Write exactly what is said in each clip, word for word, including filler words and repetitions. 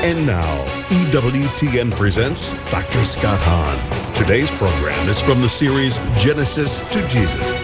And now, E W T N presents Doctor Scott Hahn. Today's program is from the series Genesis to Jesus.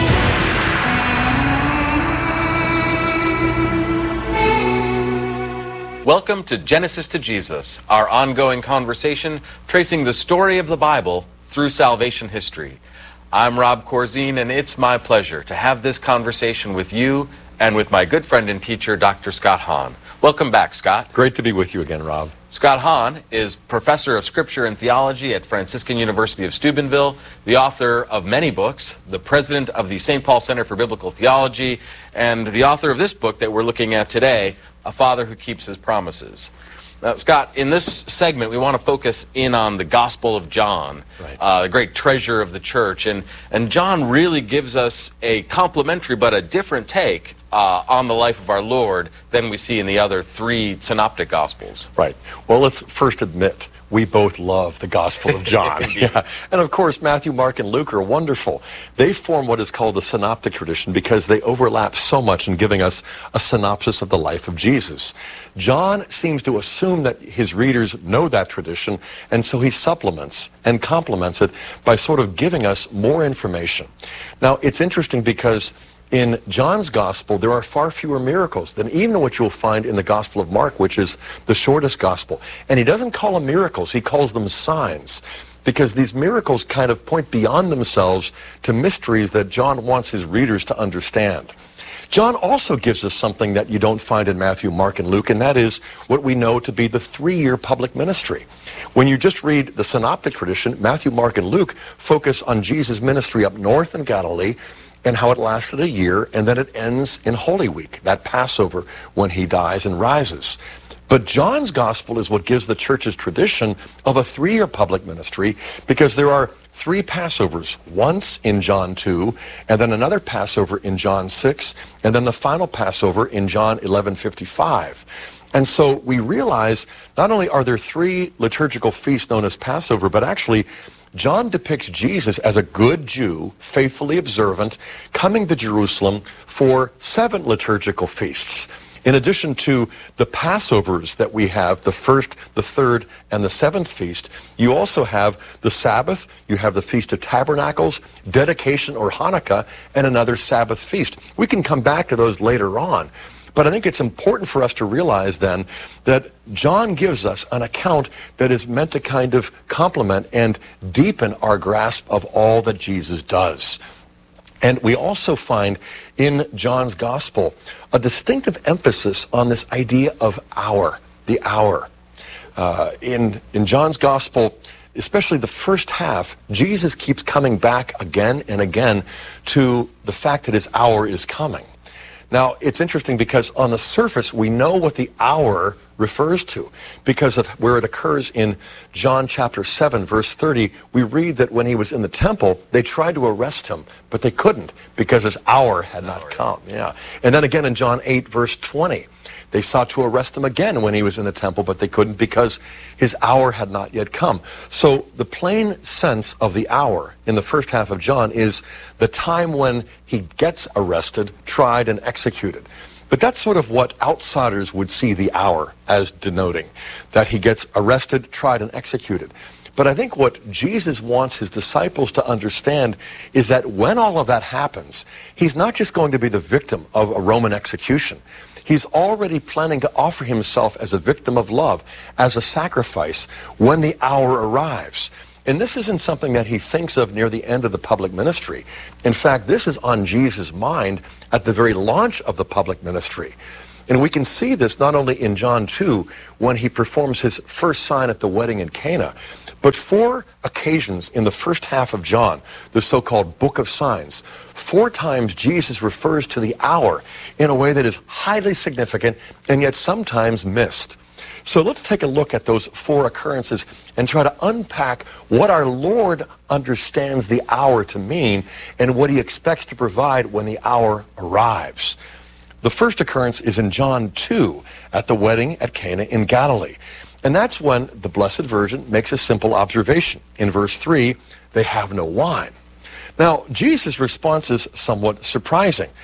Welcome to Genesis to Jesus, our ongoing conversation tracing the story of the Bible through salvation history. I'm Rob Corzine, and it's my pleasure to have this conversation with you and with my good friend and teacher, Doctor Scott Hahn. Welcome back, Scott. Great to be with you again, Rob. Scott Hahn is professor of scripture and theology at Franciscan University of Steubenville, the author of many books, the president of the Saint Paul Center for Biblical Theology, and the author of this book that we're looking at today, A Father Who Keeps His Promises. Now, Scott, in this segment, we want to focus in on the Gospel of John, right. uh, the great treasure of the church. And, and John really gives us a complementary but a different take uh, on the life of our Lord than we see in the other three synoptic Gospels. Right. Well, let's first admit we both love the Gospel of John. yeah. And of course, Matthew, Mark, and Luke are wonderful. They form what is called the synoptic tradition because they overlap so much in giving us a synopsis of the life of Jesus. John seems to assume that his readers know that tradition, and so he supplements and complements it by sort of giving us more information. Now, it's interesting because in John's Gospel, there are far fewer miracles than even what you'll find in the Gospel of Mark, which is the shortest Gospel. And he doesn't call them miracles, he calls them signs, because these miracles kind of point beyond themselves to mysteries that John wants his readers to understand. John also gives us something that you don't find in Matthew, Mark, and Luke, and that is what we know to be the three-year public ministry. When you just read the synoptic tradition, Matthew, Mark, and Luke focus on Jesus' ministry up north in Galilee, and how it lasted a year, and then it ends in Holy Week, that Passover, when he dies and rises. But John's Gospel is what gives the church's tradition of a three-year public ministry, because there are three Passovers, once in John two, and then another Passover in John six, and then the final Passover in John eleven fifty-five. And so we realize not only are there three liturgical feasts known as Passover, but actually John depicts Jesus as a good Jew, faithfully observant, coming to Jerusalem for seven liturgical feasts. In addition to the Passovers that we have, the first, the third, and the seventh feast, you also have the Sabbath, you have the Feast of Tabernacles, Dedication or Hanukkah, and another Sabbath feast. We can come back to those later on. But I think it's important for us to realize then that John gives us an account that is meant to kind of complement and deepen our grasp of all that Jesus does. And we also find in John's Gospel a distinctive emphasis on this idea of hour, the hour. Uh, in, in John's Gospel, especially the first half, Jesus keeps coming back again and again to the fact that his hour is coming. Now, it's interesting because on the surface, we know what the hour refers to. Because of where it occurs in John chapter seven, verse thirty, we read that when he was in the temple, they tried to arrest him, but they couldn't because his hour had not come. Yeah. And then again in John eight, verse twenty, they sought to arrest him again when he was in the temple, but they couldn't because his hour had not yet come. So the plain sense of the hour in the first half of John is the time when he gets arrested, tried, and executed. But that's sort of what outsiders would see the hour as denoting, that he gets arrested, tried, and executed. But I think what Jesus wants his disciples to understand is that when all of that happens, he's not just going to be the victim of a Roman execution. He's already planning to offer himself as a victim of love, as a sacrifice, when the hour arrives. And this isn't something that he thinks of near the end of the public ministry. In fact, this is on Jesus' mind at the very launch of the public ministry. And we can see this not only in John two, when he performs his first sign at the wedding in Cana, but four occasions in the first half of John, the so-called Book of Signs, four times Jesus refers to the hour in a way that is highly significant and yet sometimes missed. So let's take a look at those four occurrences and try to unpack what our Lord understands the hour to mean and what he expects to provide when the hour arrives. The first occurrence is in John two, at the wedding at Cana in Galilee. And that's when the Blessed Virgin makes a simple observation. In verse three, they have no wine. Now, Jesus' response is somewhat surprising.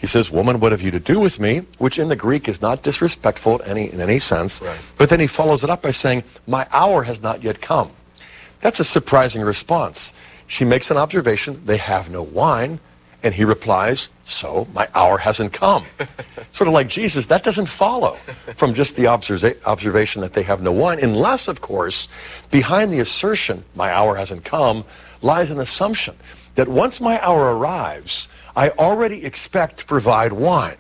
He says, woman, what have you to do with me? Which in the Greek is not disrespectful in any, in any sense. Right. But then he follows it up by saying, my hour has not yet come. That's a surprising response. She makes an observation, they have no wine. And he replies, so my hour hasn't come. Sort of like Jesus, that doesn't follow from just the observa- observation that they have no wine. Unless, of course, behind the assertion, my hour hasn't come, lies an assumption that once my hour arrives, I already expect to provide wine.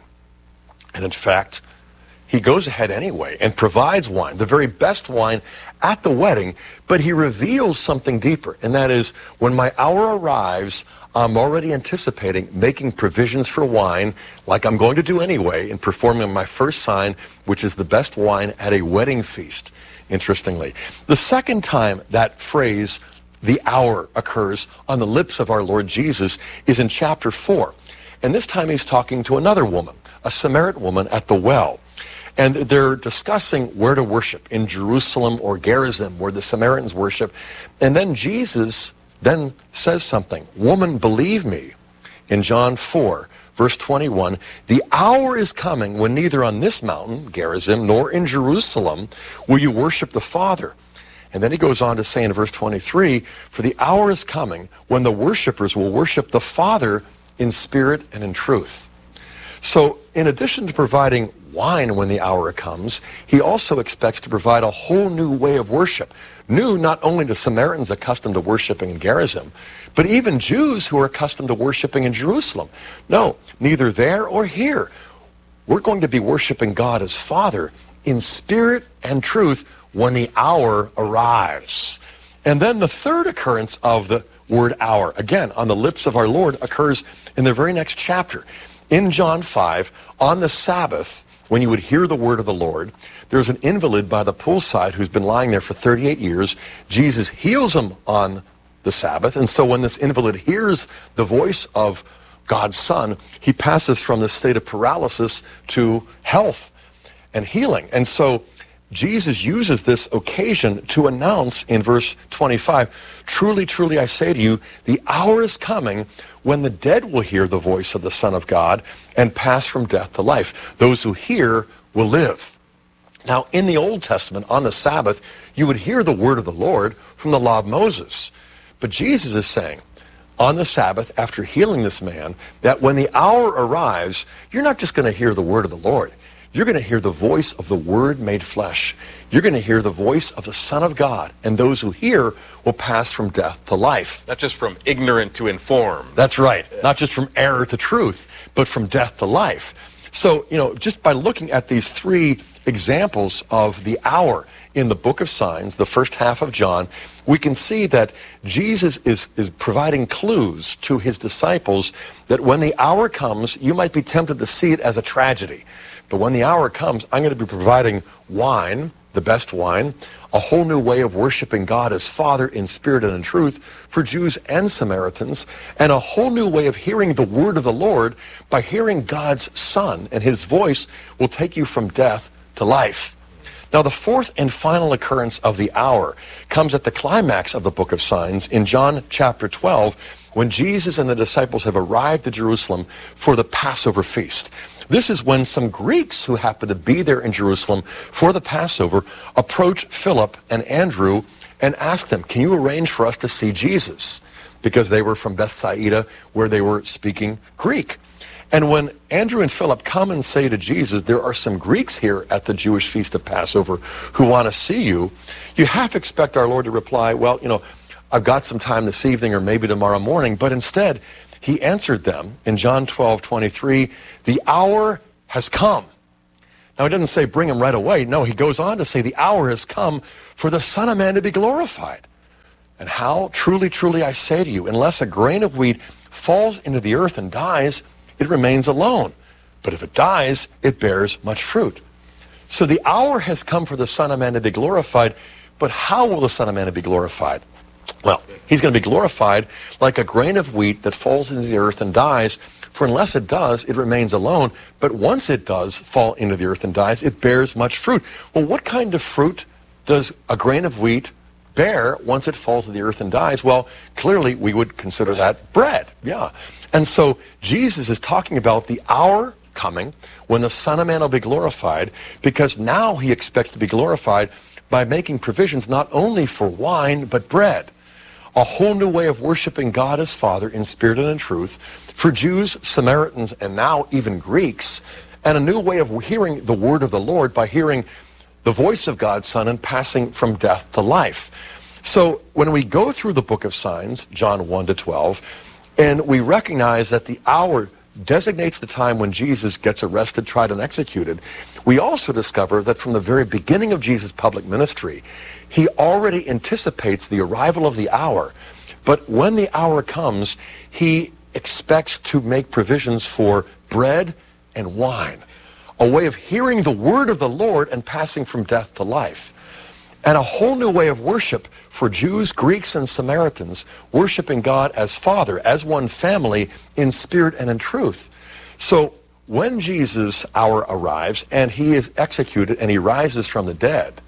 And in fact, he goes ahead anyway and provides wine, the very best wine at the wedding, but he reveals something deeper, and that is, when my hour arrives, I'm already anticipating making provisions for wine, like I'm going to do anyway, and performing my first sign, which is the best wine at a wedding feast, interestingly. The second time that phrase, the hour, occurs on the lips of our Lord Jesus is in chapter four. And this time he's talking to another woman, a Samaritan woman at the well. And they're discussing where to worship, in Jerusalem or Gerizim, where the Samaritans worship. And then Jesus then says something. Woman, believe me, in John four, verse twenty-one, the hour is coming when neither on this mountain, Gerizim, nor in Jerusalem will you worship the Father. And then he goes on to say in verse twenty-three, for the hour is coming when the worshipers will worship the Father in spirit and in truth. So in addition to providing wine when the hour comes, he also expects to provide a whole new way of worship. New not only to Samaritans accustomed to worshiping in Gerizim, but even Jews who are accustomed to worshiping in Jerusalem. No, neither there or here. We're going to be worshiping God as Father in spirit and truth when the hour arrives. And then the third occurrence of the word hour, again, on the lips of our Lord, occurs in the very next chapter. In John five, on the Sabbath, when you would hear the word of the Lord, there's an invalid by the poolside who's been lying there for thirty-eight years. Jesus heals him on the Sabbath, and so when this invalid hears the voice of God's Son, he passes from the state of paralysis to health and healing. And so Jesus uses this occasion to announce in verse twenty-five, truly, truly, I say to you, the hour is coming when the dead will hear the voice of the Son of God and pass from death to life. Those who hear will live. Now, in the Old Testament, on the Sabbath, you would hear the word of the Lord from the law of Moses. But Jesus is saying, on the Sabbath, after healing this man, that when the hour arrives, you're not just going to hear the word of the Lord. You're going to hear the voice of the Word made flesh. You're going to hear the voice of the Son of God. And those who hear will pass from death to life. Not just from ignorant to informed. That's right. Yeah. Not just from error to truth, but from death to life. So, you know, just by looking at these three examples of the hour in the book of signs, the first half of John, we can see that Jesus is, is providing clues to his disciples that when the hour comes, you might be tempted to see it as a tragedy. But when the hour comes, I'm going to be providing wine, the best wine, a whole new way of worshiping God as Father in spirit and in truth for Jews and Samaritans, and a whole new way of hearing the word of the Lord by hearing God's Son, and his voice will take you from death to life. Now, the fourth and final occurrence of the hour comes at the climax of the book of signs in John chapter twelve, when Jesus and the disciples have arrived at Jerusalem for the Passover feast. This is when some Greeks who happen to be there in Jerusalem for the Passover approach Philip and Andrew and ask them, can you arrange for us to see Jesus? Because they were from Bethsaida, where they were speaking Greek. And when Andrew and Philip come and say to Jesus, there are some Greeks here at the Jewish feast of Passover who want to see you, you half expect our Lord to reply, well, you know, I've got some time this evening or maybe tomorrow morning. But instead, he answered them in John twelve twenty-three, the hour has come. Now, he doesn't say bring him right away. No, he goes on to say the hour has come for the Son of Man to be glorified. And how? Truly, truly, I say to you, unless a grain of wheat falls into the earth and dies, it remains alone. But if it dies, it bears much fruit. So the hour has come for the Son of Man to be glorified. But how will the Son of Man be glorified? Well, he's going to be glorified like a grain of wheat that falls into the earth and dies. For unless it does, it remains alone. But once it does fall into the earth and dies, it bears much fruit. Well, what kind of fruit does a grain of wheat bear once it falls to the earth and dies? Well, clearly we would consider that bread. Yeah. And so Jesus is talking about the hour coming when the Son of Man will be glorified, because now he expects to be glorified by making provisions not only for wine, but bread. A whole new way of worshiping God as Father in spirit and in truth for Jews, Samaritans, and now even Greeks, and a new way of hearing the word of the Lord by hearing the voice of God's Son and passing from death to life. So when we go through the book of signs, John one to twelve, and we recognize that the hour designates the time when Jesus gets arrested, tried, and executed, we also discover that from the very beginning of Jesus' public ministry, he already anticipates the arrival of the hour. But when the hour comes, he expects to make provisions for bread and wine, a way of hearing the word of the Lord and passing from death to life. And a whole new way of worship for Jews, Greeks, and Samaritans, worshiping God as Father, as one family, in spirit and in truth. So when Jesus' hour arrives and he is executed and he rises from the dead,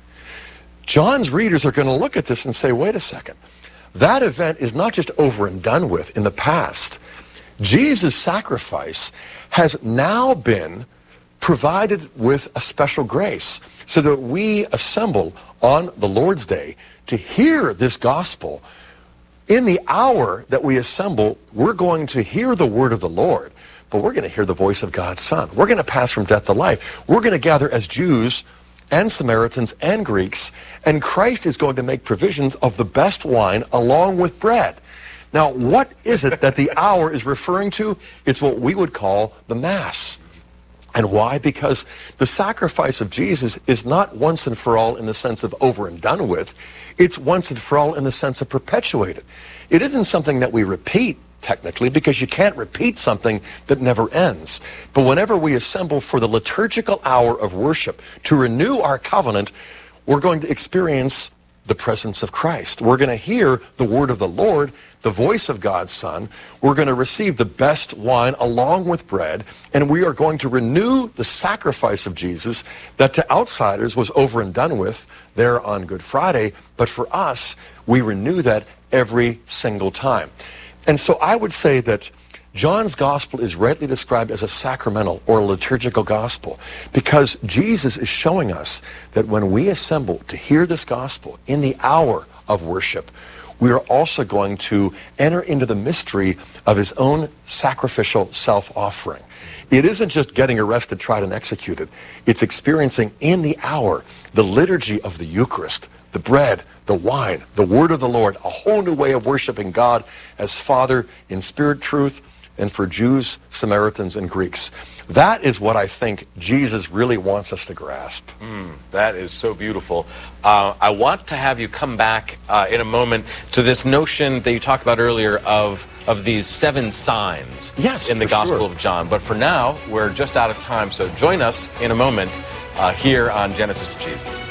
John's readers are going to look at this and say, wait a second, that event is not just over and done with in the past. Jesus' sacrifice has now been provided with a special grace so that we assemble on the Lord's Day to hear this gospel. In the hour that we assemble, we're going to hear the word of the Lord, but we're going to hear the voice of God's Son. We're going to pass from death to life. We're going to gather as Jews and Samaritans and Greeks, and Christ is going to make provisions of the best wine along with bread. Now, what is it that the hour is referring to? It's what we would call the Mass. And why? Because the sacrifice of Jesus is not once and for all in the sense of over and done with. It's once and for all in the sense of perpetuated. It isn't something that we repeat, technically, because you can't repeat something that never ends. But whenever we assemble for the liturgical hour of worship to renew our covenant, we're going to experience the presence of Christ. We're going to hear the word of the Lord, the voice of God's Son. We're going to receive the best wine along with bread, and we are going to renew the sacrifice of Jesus that to outsiders was over and done with there on Good Friday, but for us, we renew that every single time. And so I would say that John's gospel is rightly described as a sacramental or a liturgical gospel because Jesus is showing us that when we assemble to hear this gospel in the hour of worship, we are also going to enter into the mystery of his own sacrificial self-offering. It isn't just getting arrested, tried, and executed. It's experiencing in the hour the liturgy of the Eucharist, the bread, the wine, the word of the Lord, a whole new way of worshiping God as Father in spirit, truth, and for Jews, Samaritans, and Greeks. That is what I think Jesus really wants us to grasp. Mm, that is so beautiful. Uh, I want to have you come back uh, in a moment to this notion that you talked about earlier of, of these seven signs yes, in the Gospel sure. of John. But for now, we're just out of time. So join us in a moment uh, here on Genesis to Jesus.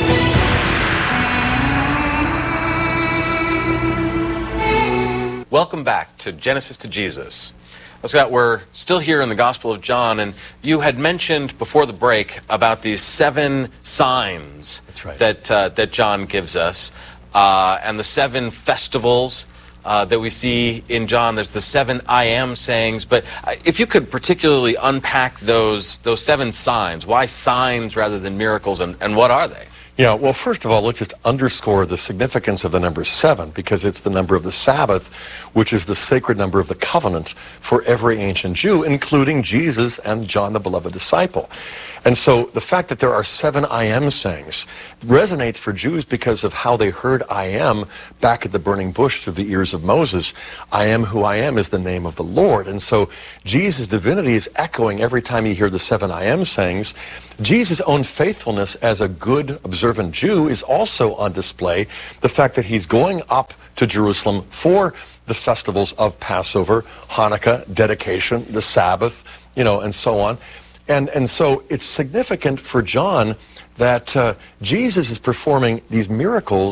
Welcome back to Genesis to Jesus. Scott, we're still here in the Gospel of John, and you had mentioned before the break about these seven signs That's right. that uh, that John gives us, uh, and the seven festivals uh, that we see in John. There's the seven I am sayings, but if you could particularly unpack those those seven signs, why signs rather than miracles, and, and what are they? Yeah, well, first of all, let's just underscore the significance of the number seven, because it's the number of the Sabbath, which is the sacred number of the covenant for every ancient Jew, including Jesus and John, the beloved disciple. And so the fact that there are seven I am sayings resonates for Jews because of how they heard I am back at the burning bush through the ears of Moses. I am who I am is the name of the Lord. And so Jesus' divinity is echoing every time you hear the seven I am sayings. Jesus' own faithfulness as a good, observant Jew is also on display. The fact that he's going up to Jerusalem for the festivals of Passover, Hanukkah, dedication, the Sabbath, you know, and so on. And, and so it's significant for John that uh, Jesus is performing these miracles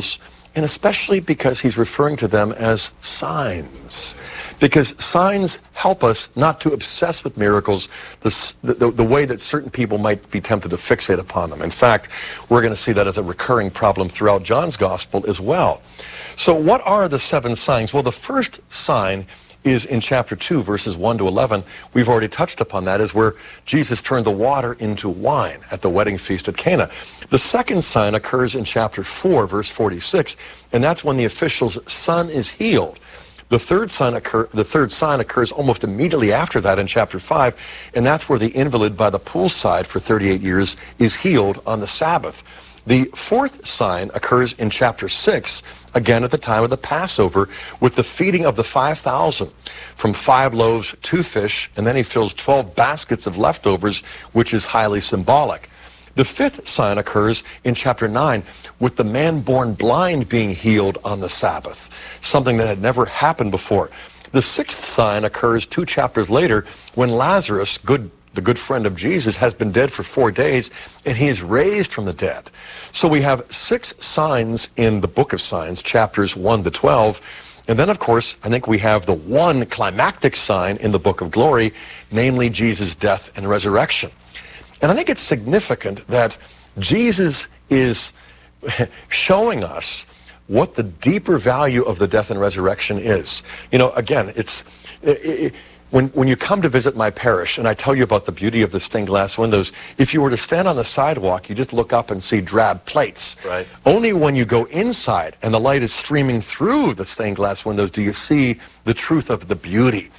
and especially because he's referring to them as signs. Because signs help us not to obsess with miracles the, the, the way that certain people might be tempted to fixate upon them. In fact, we're going to see that as a recurring problem throughout John's gospel as well. So what are the seven signs? Well, the first sign is in chapter two, verses one to eleven. We've already touched upon that, is where Jesus turned the water into wine at the wedding feast at Cana. The second sign occurs in chapter four, verse forty-six, and that's when the official's son is healed. The third sign occur, the third sign occurs almost immediately after that in chapter five, and that's where the invalid by the poolside for thirty-eight years is healed on the Sabbath. The fourth sign occurs in chapter six, again at the time of the Passover, with the feeding of the five thousand from five loaves, two fish, and then he fills twelve baskets of leftovers, which is highly symbolic. The fifth sign occurs in chapter nine with the man born blind being healed on the Sabbath, something that had never happened before. The sixth sign occurs two chapters later when Lazarus, good the good friend of Jesus, has been dead for four days, and he is raised from the dead. So we have six signs in the book of signs, chapters one to twelve. And then, of course, I think we have the one climactic sign in the book of glory, namely Jesus' death and resurrection. And I think it's significant that Jesus is showing us what the deeper value of the death and resurrection is. You know, again, it's... It, it, When, when you come to visit my parish and I tell you about the beauty of the stained glass windows, if you were to stand on the sidewalk, you just look up and see drab plates. Right. Only when you go inside and the light is streaming through the stained glass windows do you see the truth of the beauty.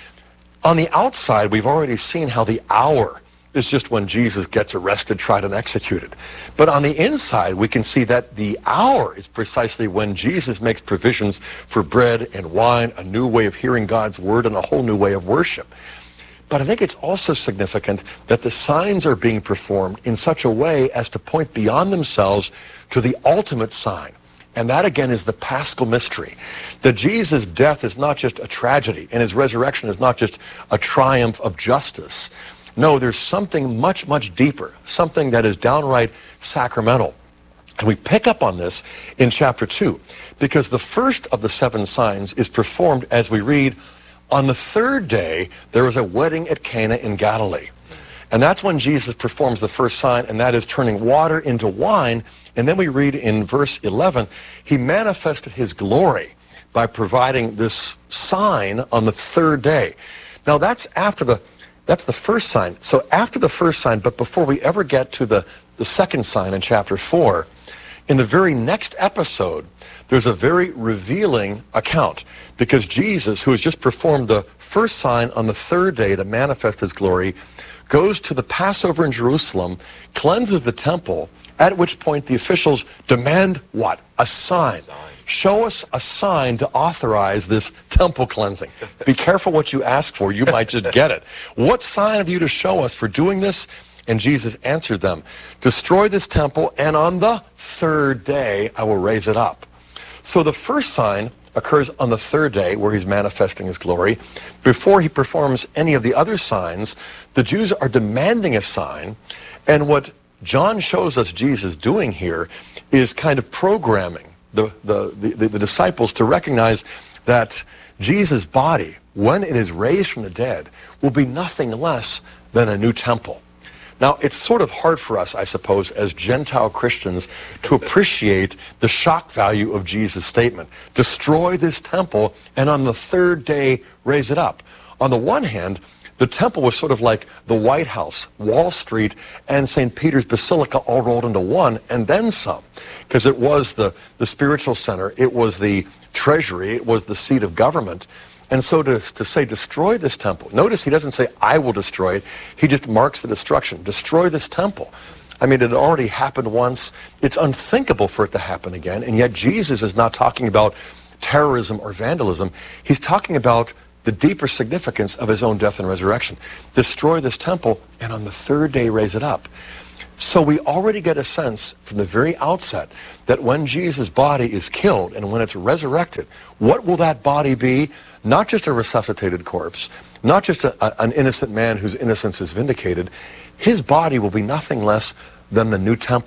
On the outside, we've already seen how the hour is just when Jesus gets arrested, tried, and executed. But on the inside, we can see that the hour is precisely when Jesus makes provisions for bread and wine, a new way of hearing God's word, and a whole new way of worship. But I think it's also significant that the signs are being performed in such a way as to point beyond themselves to the ultimate sign. And that, again, is the Paschal mystery. That Jesus' death is not just a tragedy, and his resurrection is not just a triumph of justice. No, there's something much, much deeper, something that is downright sacramental. And we pick up on this in chapter two, because the first of the seven signs is performed as we read, on the third day, there was a wedding at Cana in Galilee. And that's when Jesus performs the first sign, and that is turning water into wine. And then we read in verse eleven, he manifested his glory by providing this sign on the third day. Now that's after the That's the first sign. So after the first sign, but before we ever get to the, the second sign in chapter four, in the very next episode, there's a very revealing account. Because Jesus, who has just performed the first sign on the third day to manifest his glory, goes to the Passover in Jerusalem, cleanses the temple, at which point the officials demand what? A sign. sign. Show us a sign to authorize this temple cleansing. Be careful what you ask for. You might just get it. What sign have you to show us for doing this? And Jesus answered them, destroy this temple, and on the third day I will raise it up. So the first sign occurs on the third day, where he's manifesting his glory. Before he performs any of the other signs, the Jews are demanding a sign. And what John shows us Jesus doing here is kind of programming The, the, the, the disciples to recognize that Jesus' body, when it is raised from the dead, will be nothing less than a new temple. Now, it's sort of hard for us, I suppose, as Gentile Christians to appreciate the shock value of Jesus' statement. Destroy this temple, and on the third day, raise it up. On the one hand, the temple was sort of like the White House, Wall Street, and Saint Peter's Basilica all rolled into one, and then some. Because it was the, the spiritual center, it was the treasury, it was the seat of government. And so to, to say, destroy this temple, notice he doesn't say, I will destroy it. He just marks the destruction. Destroy this temple. I mean, it had already happened once. It's unthinkable for it to happen again. And yet Jesus is not talking about terrorism or vandalism. He's talking about the deeper significance of his own death and resurrection. Destroy this temple, and on the third day raise it up. So we already get a sense from the very outset that when Jesus' body is killed and when it's resurrected, what will that body be? Not just a resuscitated corpse, not just a, a, an innocent man whose innocence is vindicated. His body will be nothing less than the new temple.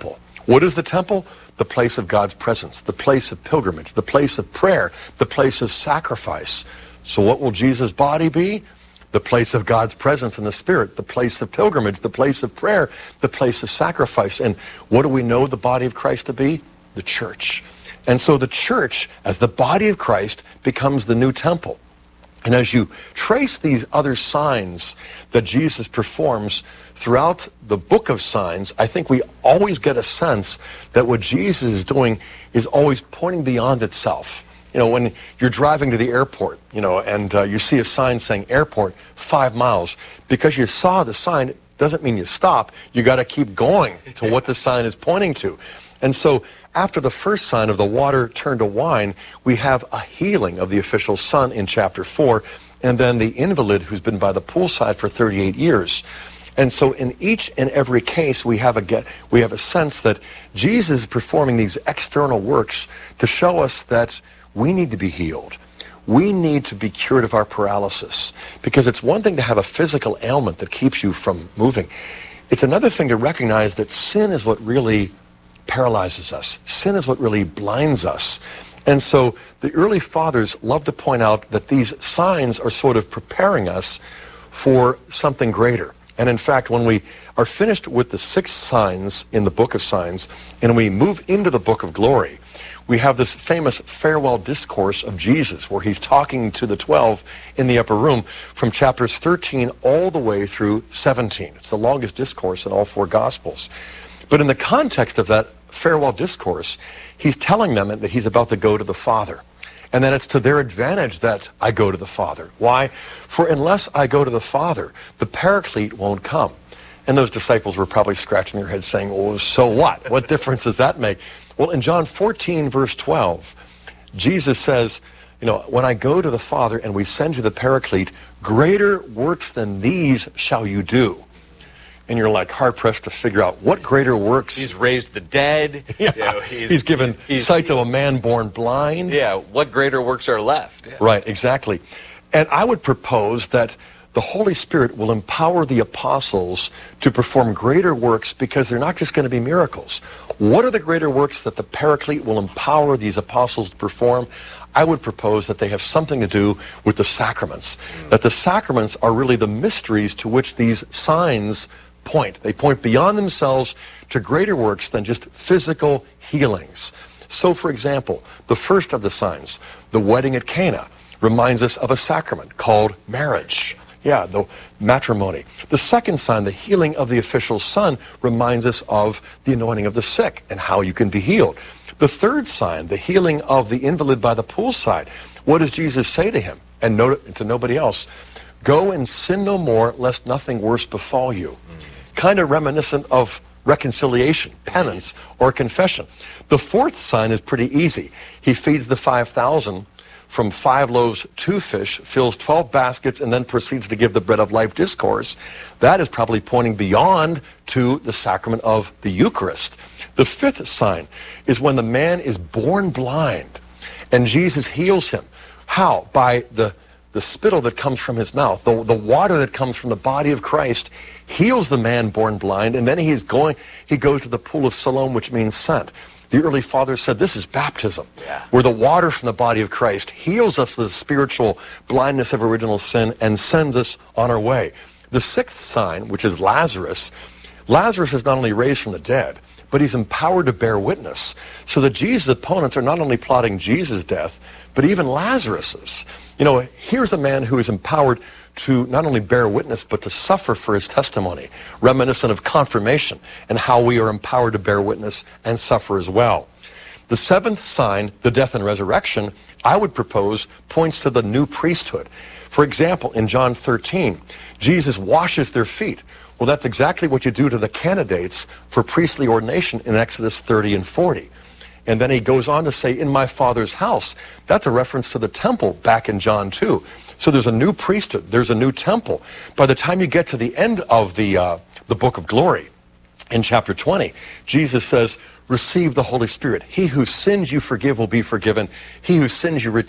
What is the temple? The place of God's presence, the place of pilgrimage, the place of prayer, the place of sacrifice. So what will Jesus' body be? The place of God's presence in the Spirit, the place of pilgrimage, the place of prayer, the place of sacrifice. And what do we know the body of Christ to be? The church. And so the church, as the body of Christ, becomes the new temple. And as you trace these other signs that Jesus performs throughout the book of signs, I think we always get a sense that what Jesus is doing is always pointing beyond itself. You know, when you're driving to the airport, you know, and uh, you see a sign saying airport five miles, because you saw the sign, it doesn't mean you stop. You got to keep going to what the sign is pointing to. And so after the first sign of the water turned to wine, we have a healing of the official son in chapter four, and then the invalid who's been by the poolside for thirty-eight years. And so in each and every case, we have a get, we have a sense that Jesus is performing these external works to show us that we need to be healed. We need to be cured of our paralysis, because it's one thing to have a physical ailment that keeps you from moving. It's another thing to recognize that sin is what really paralyzes us. Sin is what really blinds us. And so the early fathers love to point out that these signs are sort of preparing us for something greater. And in fact, when we are finished with the six signs in the book of signs, and we move into the book of glory, we have this famous farewell discourse of Jesus, where he's talking to the twelve in the upper room from chapters thirteen all the way through seventeen. It's the longest discourse in all four Gospels. But in the context of that farewell discourse, he's telling them that he's about to go to the Father, and that it's to their advantage that I go to the Father. Why? For unless I go to the Father, the Paraclete won't come. And those disciples were probably scratching their heads saying, well, so what? What difference does that make? Well, in John fourteen, verse twelve, Jesus says, you know, when I go to the Father and we send you the Paraclete, greater works than these shall you do. And you're like hard-pressed to figure out what greater works. He's raised the dead. Yeah. You know, he's, he's given he's, sight to a man born blind. Yeah, what greater works are left? Yeah. Right, exactly. And I would propose that the Holy Spirit will empower the apostles to perform greater works, because they're not just going to be miracles. What are the greater works that the Paraclete will empower these apostles to perform? I would propose that they have something to do with the sacraments. Mm. That the sacraments are really the mysteries to which these signs point. They point beyond themselves to greater works than just physical healings. So, for example, the first of the signs, the wedding at Cana, reminds us of a sacrament called marriage. Yeah, the matrimony. The second sign, the healing of the official son, reminds us of the anointing of the sick and how you can be healed. The third sign, the healing of the invalid by the poolside. What does Jesus say to him and no, to nobody else? Go and sin no more, lest nothing worse befall you. Mm. Kind of reminiscent of reconciliation, penance, or confession. The fourth sign is pretty easy. He feeds the five thousand from five loaves, two fish, fills twelve baskets, and then proceeds to give the bread of life discourse. That is probably pointing beyond to the sacrament of the Eucharist. The fifth sign is when the man is born blind, and Jesus heals him. How? By the, the spittle that comes from his mouth, the, the water that comes from the body of Christ heals the man born blind, and then he's going, he goes to the pool of Siloam, which means sent. The early fathers said this is baptism, yeah. where the water from the body of Christ heals us of the spiritual blindness of original sin and sends us on our way. The sixth sign, which is Lazarus, Lazarus is not only raised from the dead, but he's empowered to bear witness. So that Jesus' opponents are not only plotting Jesus' death, but even Lazarus's. You know, here's a man who is empowered to not only bear witness, but to suffer for his testimony, reminiscent of confirmation and how we are empowered to bear witness and suffer as well. The seventh sign, the death and resurrection, I would propose points to the new priesthood. For example, in John thirteen, Jesus washes their feet. Well, that's exactly what you do to the candidates for priestly ordination in Exodus thirty and forty. And then he goes on to say, in my Father's house. That's a reference to the temple back in John two. So there's a new priesthood, there's a new temple. By the time you get to the end of the, uh, the book of glory, in chapter twenty, Jesus says, receive the Holy Spirit. He whose sins you forgive will be forgiven. He whose sins you retain